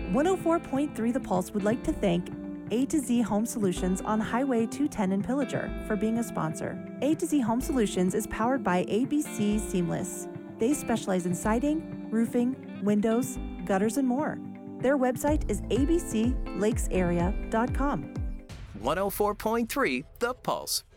104.3 The Pulse would like to thank A to Z Home Solutions on Highway 210 in Pillager for being a sponsor. A to Z Home Solutions is powered by ABC Seamless. They specialize in siding, roofing, windows, gutters, and more. Their website is abclakesarea.com. 104.3 The Pulse.